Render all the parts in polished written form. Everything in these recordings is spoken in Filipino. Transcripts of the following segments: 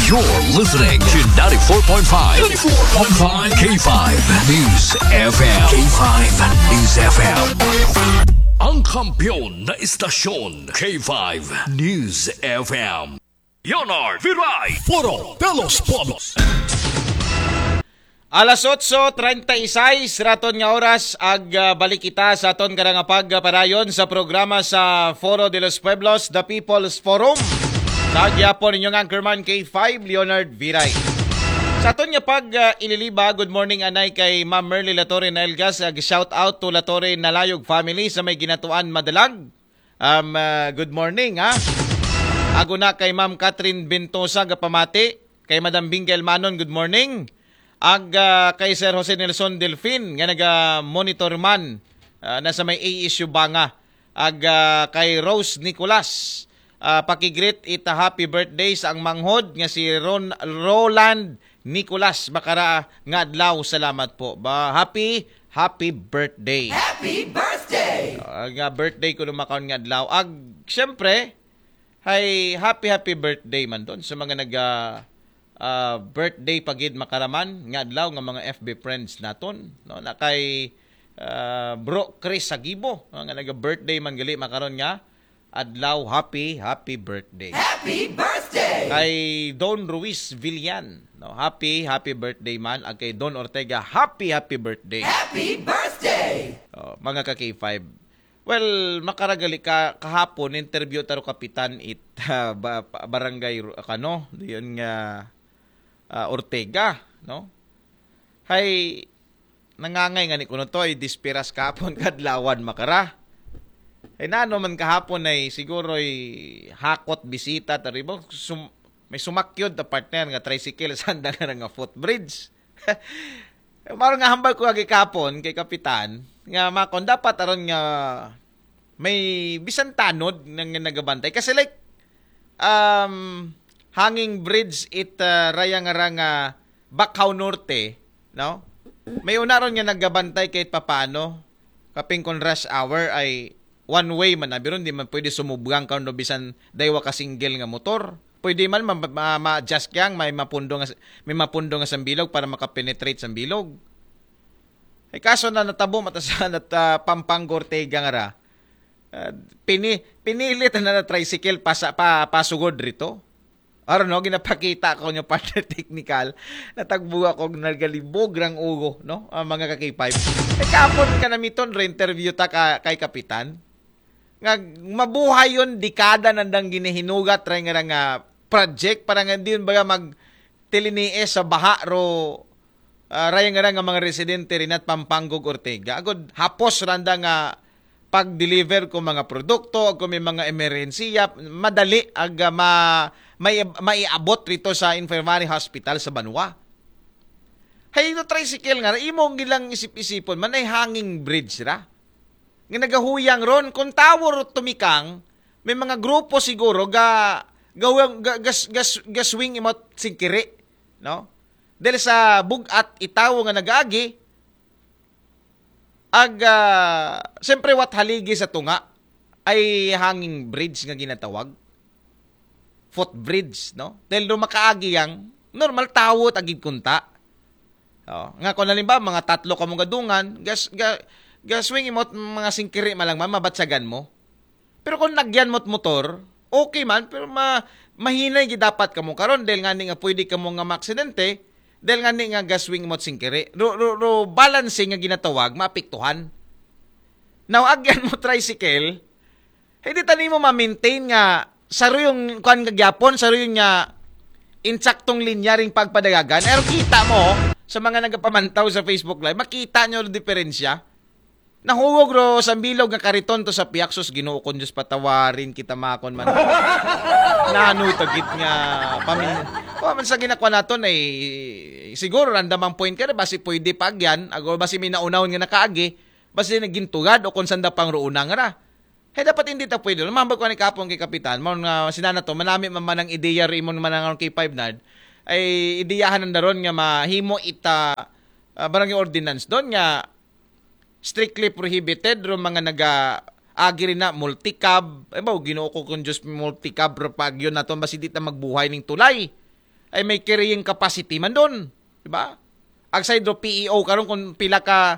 You're listening to 94.5 K5 News FM. K5 News FM. Ang kampiyon na istasyon, K5 News FM. Leonard Viray, Foro de los Pueblos. Alas 8:36 raton nga oras balik kita sa aton karang pagpadayon sa programa sa Foro de los Pueblos, The People's Forum. Sa gyapon ninyong anchorman K5 Leonard Viray. Sa aton nga ililiba, good morning anay kay Ma'am Merly Latore Naelgas. Shout out to Latore Nalayog family sa may ginatuan madalag. Good morning ha. Ako na kay Ma'am Catherine Bentosa gapamati, kay Madam Bingel Manon, good morning. Kay Sir Jose Nelson Delfin nga naga-monitor man nasa may issue banga. Kay Rose Nicolas, pakigreet ita happy birthday sa ang manghod nga si Roland Nicolas Bakara nga adlaw, salamat po. Happy birthday. Happy birthday. Nga birthday ko lumakaon nga adlaw. Syempre, happy birthday man doon sa mga birthday pagid makaraman nga adlaw nga mga FB friends naton, no, na kay Bro Chris Sagibo nga naga-birthday man gali makaron nga adlaw, happy birthday. Happy birthday. Kay Don Ruiz Villan, no, happy birthday man. Kay Don Ortega, happy birthday. Happy birthday. Mga ka-K5. Well, makaragali kahapon interview taro kapitan barangay diyon nga Ortega, no? Nangangay nga ni kuno to dispiras kahapon kadlawan makara. Nano man kahapon ay siguro hakot bisita taribo may sumakyod ta partner nga tricycle sanda nga footbridge. Maro nga hambal ko agi kahapon kay kapitan nga makon dapat aron nga may bisan tanod nang nagabantay kasi hanging bridge raya nga Bacau Norte, no? May una ron nga nagabantay kahit papano kaping kon rush hour ay one way man abiron, di man pwede sumubgang karon bisan daywa ka single nga motor. Pwede man ma-adjust kyang may mapundo nga sa bilog para makapenetrate sa bilog. Kaso na natabo matasan at Pampang Ortega nga ra. Pinilit na tricycle pasugod rito. Aron no, ginapakita ko yung partner technical, natagbo ako nagalibog rang ugo, no? Mga ka-K5. Kapon ka na miton re-interview ta kay kapitan. Nga mabuhay yon dekada nandang ginihinugat ray nga project para nga diyon baga magtilinies sa baha ro ray nga mga residente rin at Pampangog Ortega. Agod hapos randa nga pag-deliver ko mga produkto, kung may mga emerhensiya, madali maiabot rito sa infirmary hospital sa Banwa. Hay no tricycle nga, imong gilang isip-isipon, man ay hanging bridge ra. Nga nagahuyang ron, kung tower tumikang, may mga grupo siguro swing imot singkiri, no? Dahil sa bugat itawo nga nag-agi, siyempre wat haligi sa tunga ay hanging bridge nga ginatawag. Footbridge, no? Dahil makaagi yang normal tawo tagid kunta. Nga kung halimbawa mga tatlo ka mong gadungan, swing imot mga singkiri malang mabatsagan mo. Pero kung nagyan mo't motor, okay man, pero mahinay dapat ka mo karon dahil nga nga pwede ka mo nga maaksidente, dahil nga nga gaswing mo't singkiri. Balancing nga ginatawag, maapektuhan. Now, agyan mo tricycle, hindi tani mo ma-maintain nga saro yung kuan gagyapon, saro yung nga insaktong linya ring pagpadagagan. Pero kita mo, sa mga nagapamantaw sa Facebook Live, makita nyo yung diferensya. Nahuwag ro sa bilog nga kariton to sa piaksos, Ginoo kon Diyos patawarin kita makon man. Nano tagit nga man sa ginakwa naton ay siguro randamang point ka basi pwede pagyan, agor basi may naunawon nga nakaagi, basi nagintugad o kung sanda pang ruunang ra. Dapat hindi ta pwede. Lumambag ko ni kapon kay kapitan, mo nga sinana to, manami man ang ideya ri imong manangaron kay 5 nad, ay ideyahan daron nga mahimo ita barangay ordinance doon nga strictly prohibited ro mga agi rin na multicab. Ginoo ko kung Diyos multicab ro pag yun nato basi di ta magbuhay ning tulay. ay may carrying capacity man doon, di ba? Agside do PEO karon kung pila ka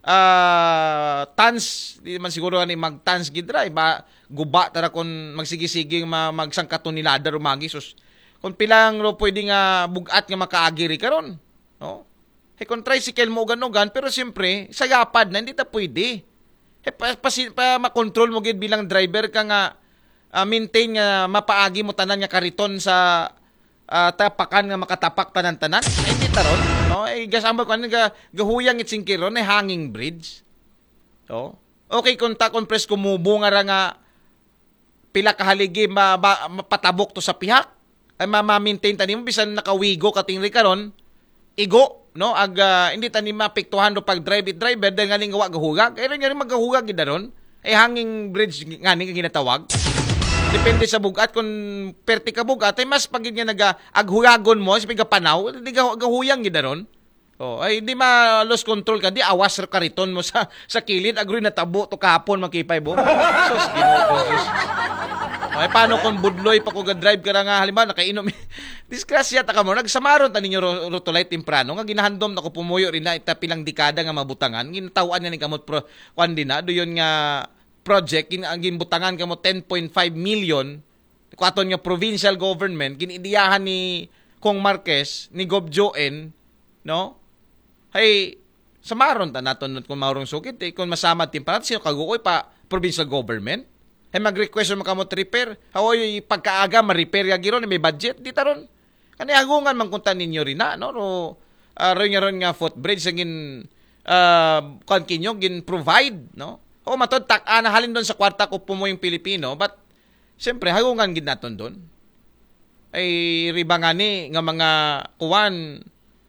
tons, di man siguro ani mag-tons gidra, ba guba tara kung magsigi-sige magsangkat tonelada rumagi sus. Kung pilang ro pwede nga bugat nga makaagiri karon, no? Kung tricycle mo ugan-ugan, pero siyempre sayapad na hindi ta pwede. Makontrol mo gid bilang driver ka nga maintain nga mapaagi mo tanan nga kariton sa tapakan nga makatapak tanan-tanan. Hindi taron, no? Gasamba ko gahuyang itsingkiron ay hanging bridge. No? Okay kung press kumubo nga ra nga pila ka haligi mapatabok to sa pihak. Ay ma-maintain tani mo bisan nakawigo katingri karon igo, no? Hindi tani mapiktuhan do pag driver dahil nga gawa gahugag. Ay rin nga rin maghahugag gid daron. Ay hanging bridge nga ni ginatawag. Depende sa bugat kung perti ka bugat ay mas pagid nga nag-aghuyagon mo sa pigapanaw, di gahuyang gid daron. Oh, ay di ma-lost control ka, di awas ra kariton mo sa kilid agroy natabo to kahapon makipay bo. Sus Ginoo. Ay paano kung budloy pa ko ga-drive ka nga halimbawa nakainom. Disgrasya ta ka mo nagsamaron ta ninyo rotolay temprano nga ginahandom na ko pumuyo rin na ita pilang dekada nga mabutangan. Ginatawaan nga ni kamot pro kandina do yon nga project ang ginbutangan kamo 10.5 million kuaton nga provincial government giniidiyahan ni Kong Marquez ni Gob Joen, no? Hay samaron ta naton kung maurong sukit kung masama timpan sino kagukoy pa provincial government ay mag-request mo kamot repair hawoy pagkaaga ma-repair ya giron may budget di taron kani agungan man kunta ninyo rin na no ron nga footbridge gin kinyo gin provide, no? O matod tak-ana halin doon sa kwarta ko pumoyong Pilipino, but siyempre hagungan gid naton doon. Ay ribangani nga mga kuwan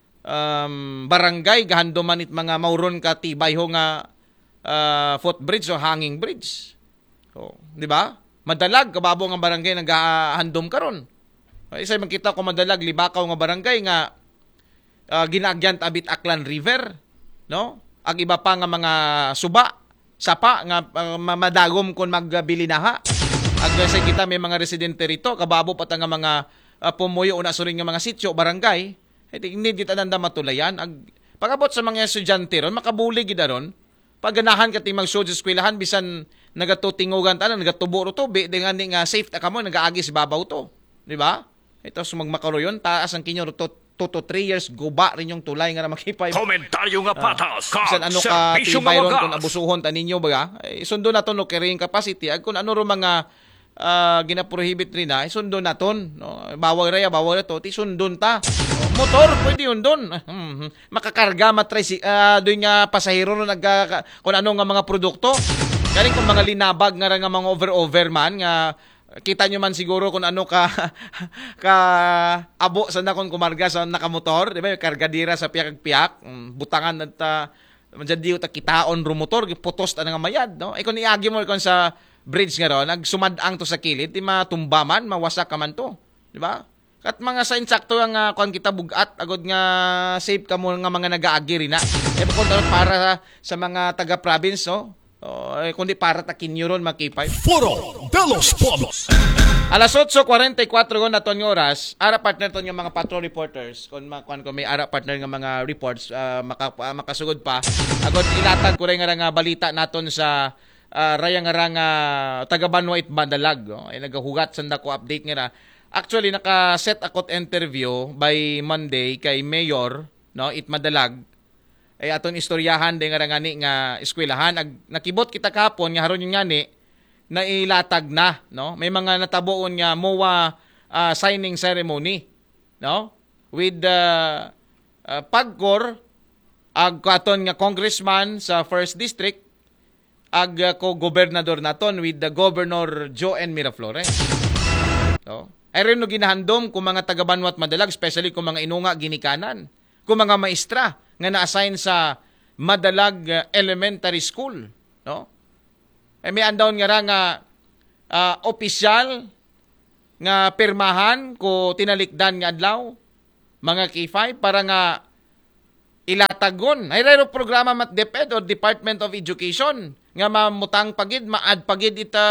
barangay gahandoman it mga mauron ka tibay ho nga footbridge o hanging bridge. So, di ba? Madalag kababo nga barangay nagahandom karon. Isa makita ko madalag libakaw nga barangay nga ginaagyan abit Aklan River, no? Ag iba pa nga mga suba sapa nga madagom kung magbili na ha. Ag sa kita may mga residente rito, kababo pata nga mga pumuyo una suring nga mga sityo, barangay, hindi kita nanda matulayan. Ag pagabot sa mga estudyante ron, makabuli gid ron. Pagganahan ka ting mag-show sa eskwelahan bisan nagatutingugan tanan, nagatubo ro to, di nga safe ta kamo nagaagi si babaw to, di ba? Ito sumagmakaro yon, taas ang kinyo 2 to 3 years guba rin yung tulay nga na makipay. Komentaryo nga patas. Bisan ano ka tibay ron kung abusuhon ta ninyo baga. Sundo naton no carrying capacity. Ag kung ano ro mga ginaprohibit rin na, sundo naton. No? Bawal to, ti sundon ta. Motor, pwede yun doon. Makakarga, doon nga pasahero no, kung ano nga mga produkto. Galing kung mga linabag nga mga over man nga kita nyo man siguro kung ano ka abo sa nakon kumarga sa nakamotor, di ba? Kargadira sa piyak butangan at madjadiyo ta kitaon rumotor, putos ta nga mayad, no? Kung iagi mo kung sa bridge nga ron, nagsumadang to sa kilid, di matumba man, mawasak ka man to, di ba? Kat mga sa insakto nga kung kita bugat, agod nga safe ka mo nga mga nagaagi rin na. Kung para sa mga taga-province, no? Kundi para takin nyo ron makipay. Foro de los Pueblos. Alas 8:44 ko na ton oras, ara partner ton yung mga patrol reporters. Kung may ara partner nga mga reports, makasugod pa. Agod ilatag ko rin nga balita naton sa rayang nga taga-Banwa it Madalag. Ay nagahugat sanda ko update nga na. Actually naka-set akot interview by Monday kay Mayor, no, it Madalag. Ay aton istoryahan de nga ngani nga eskwelahan nakibot kita kahapon nga haron yung ngani na ilatag na, no? May mga natabuon nga MOA signing ceremony, no? With pagkor ag aton nga congressman sa 1st district ag ko-gobernador naton with the Governor Joen Miraflores. No? Ay rin no ginahandom kung mga taga-Banwa at Madalag, especially kung mga inunga ginikanan, kung mga maestra nga na-assign sa Madalag Elementary School, no? Ay may andawon nga nga opisyal nga pirmahan ko tinalikdan nga adlaw mga K5 para nga ilatagon. Ay rayro programa mat DepEd or Department of Education nga mamutang pagid maad pagid ita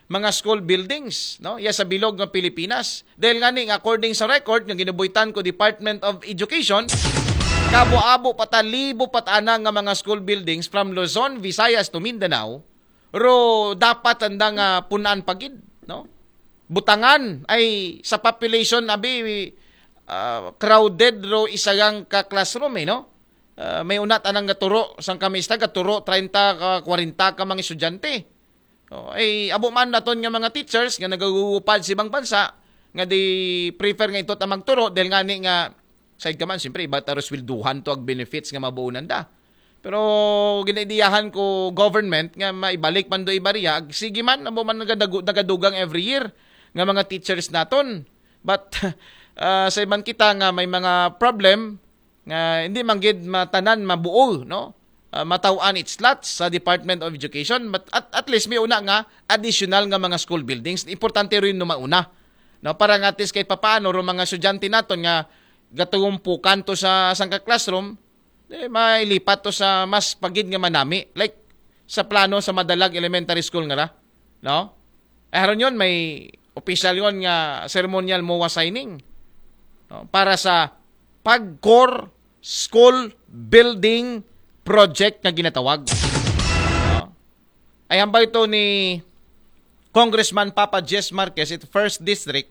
mga school buildings, no? Iya sa bilog ng Pilipinas. Dahil nga ni, according sa record ng ginubuitan ko Department of Education, kabo-abo patalibo patana nga mga school buildings from Luzon, Visayas to Mindanao, ro dapat andang punaan pagid, no? Butangan ay sa population abi crowded ro isagang ka classroom no? May unat anang gaturo sang kamista gaturo 30 ka 40 ka mga estudyante. Ay abo man naton nga mga teachers nga nagagupad sa ibang bansa nga di prefer nga ito ta magturo dahil nga ni nga side ka man siyempre iba taros wilduhan to ag benefits nga mabuunan da. Pero ginaidiyahan ko government nga maibalik man do ibariya sige man amo man nagadugang every year nga mga teachers naton. But sa ibang kita nga may mga problem nga hindi man gid matanan mabuo no, matawan its slots sa Department of Education, but at least may una nga additional nga mga school buildings. Importante rin no mauna no, para nga at least kahit papaano ro mga estudyante naton nga gatungumpukan to sa sangka classroom mailipat to sa mas pagid nga manami like sa plano sa Madalag Elementary School nga ra no. Aron yon may official yon nga ceremonial MOA signing no, para sa Pagcor School Building Project na ginatawag. Ay hambay ito ni Congressman Papa Jess Marquez, ito 1st District.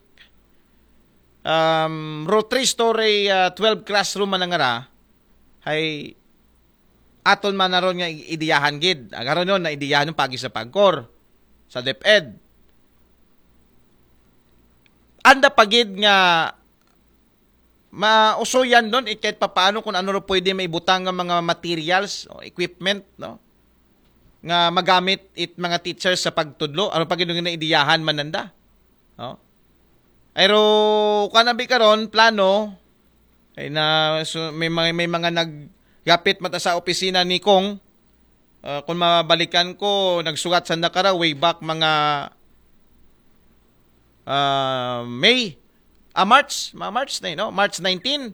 Ro 3-story 12 classroom man nga ay aton man naron nga idiyahan gid. Agaron yon na idiyahan yung pagi sa Pagcor sa DepEd. Anda pagid nga mausoyan doon kahit papaano kung ano pwede may butang ng mga materials o equipment no nga magamit mga teachers sa pagtudlo ano pagid nga idiyahan mananda no. Pero kanabi karon plano ay na so, may mga naggapit mata sa opisina ni Kong kung mabalikan ko nagsugat sa nakara way back mga March na no? March 19.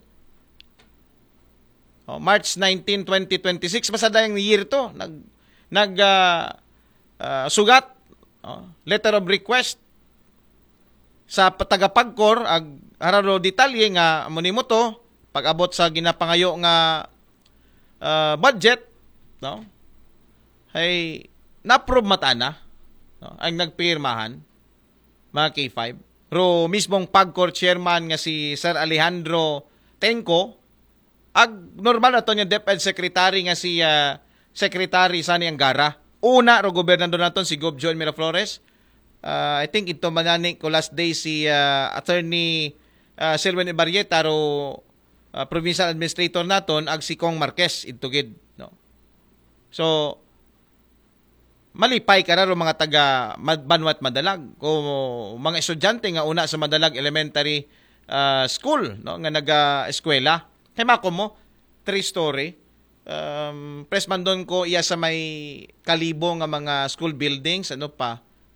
March 19, 2026 basta dayang year to sugat letter of request sa taga-Pagcor ag araro detalye nga amo nimo to pag-abot sa ginapangayo nga budget no ay na-approve matana no? Ang nagpirmahan mga K5 ro mismong Pagcor chairman nga si Sir Alejandro Tenco ag normal na to yung DepEd secretary nga si Secretary Sani Angara. Una ro gobernador naton si Gov Joel Miraflores. I think ito manani ko last day si Attorney Selwyn Ibarrieta ro provincial administrator naton ag si Kong Marquez itugid no. So malipay ka ro mga taga Banwat Madalag o mga estudyante nga una sa Madalag Elementary School no nga naga-eskwela kay mako mo 3-story pressman doon ko iya sa may kalibo nga mga school buildings ano pa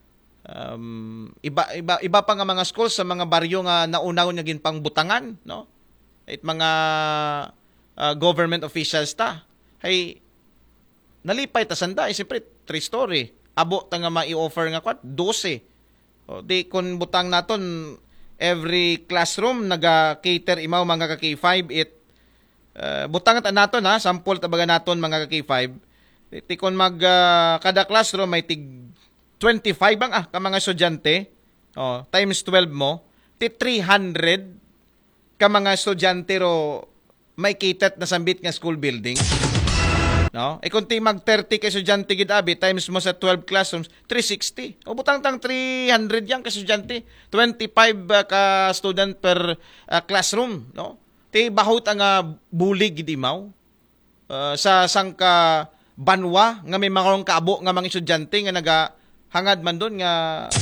iba pa nga mga school sa mga baryo nga naunaw nya gin pang butangan no it mga government officials ta hay nalipay ta sanda siyempre 3-story. Abo ta nga mai-offer nga 12. O di kun butang naton every classroom naga-cater imaw mga ka K5 butang ta naton ha sample tabaga naton mga ka K5. Di kun kada classroom may tig 25 ang ka mga estudyante. Times 12 mo, ti 300 ka mga estudyante ro may catered na sambit nga school building. No? Kung ti mag 30 ka estudyante gid abi times mo sa 12 classrooms, 360. O butang 300 yang ka estudyante, 25 ka student per classroom, no? Ti bahut ang bulig gid imaw. Sa sangka banwa nga may mga kaabo nga mga estudyante nga nagahangad man doon nga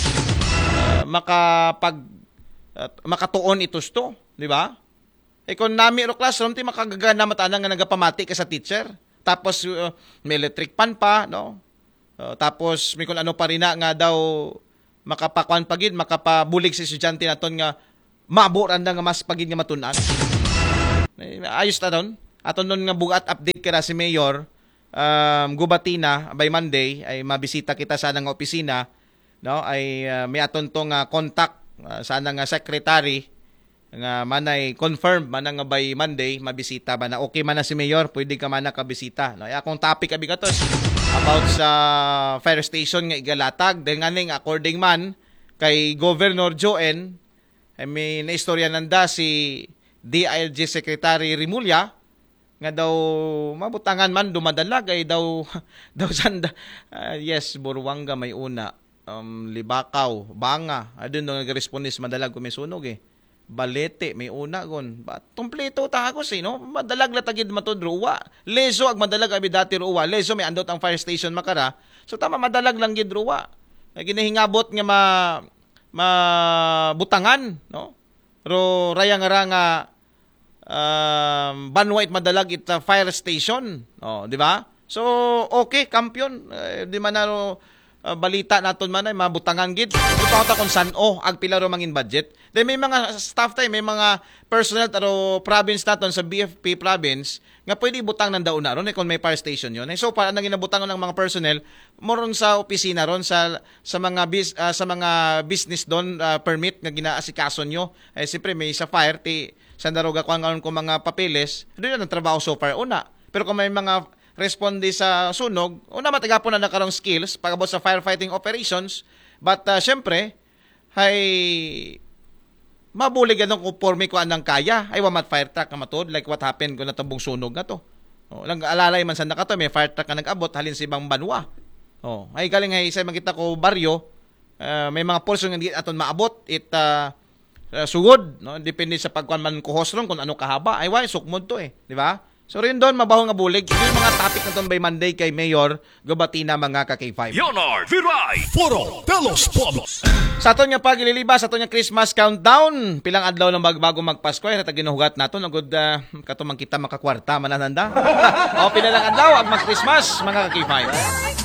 makatuon itos to, di ba? Kung nami ro classroom ti makagagana matana nga nagapamati ka sa teacher. Tapos may electric pan pa, no? Tapos may kung ano pa rin nga daw makapakuan pagid, makapabulig si estudyante naton nga maburan nga mas pagid nga matunan. Ayos ta doon. Aton nun nga bugat update kara si Mayor Gubatina by Monday ay mabisita kita sa nga opisina no ay may aton tong contact sana nga secretary nga manay confirm man nga by Monday mabisita ba na okay man na si mayor pwede ka man na kabisita no akong topic abi katos about sa fire station nga igalatag dahil nga ning according man kay Governor Joen ay may naistorya nanda si DILG Secretary Rimulya nga daw mabutangan man dumadalag ay daw sanda yes Buruanga may una Libakaw Banga adun nga nagrespondes madalag kung may sunog Balete may una gon kompleto tagos no madalag latagid matod ruwa leso ag madalag abi dati ruwa leso may andot ang fire station makara so tama madalag lang gid ruwa ginahingabot nga butangan no ro raya nga banwait madalag it fire station di ba so okay kampiyon di man na balita naton man ay mabutangan gid ipakita kung san ag pila ro mangin budget then may mga staff tay may mga personnel taro province naton sa BFP province nga pwede butang ng dauna ron kung may fire station yon so para nang ginabutangan ng mga personnel moron sa opisina ron sa mga business don permit nga ginaasikaso nyo siyempre may sa fire sa daroga kung mga papeles doon ang trabaho so far una pero kung may mga responde sa sunog, una matagapon na nakarong skills pagabot sa firefighting operations, but syempre, ay mabulig anong conforme ko anang kaya, ay wamat fire truck na matod, like what happened kung natabong sunog na to. Lang alalay man sa nakato, may fire truck na nag-abot, halin si ibang banwa. Ay galing ay isa makita ko baryo, may mga portion nga aton maabot, sugod, no? Depende sa pagkuan man kuhos ron, kung ano kahaba, ay why, sukmod to di ba? So rin doon, mabaho nga bulig. Ito yung mga topic na doon by Monday kay Mayor Gubatina mga ka-K5. Leonard Viray, Foro Pelos Pobos. Sa aton nga pagililiba, sa aton nga Christmas countdown, pilang adlaw ng bago magpasko, ay nataginuhugat nato, nagod katumang kita makakwarta, manananda. O, pilalang adlaw, ang mag-Christmas, mga ka-K5.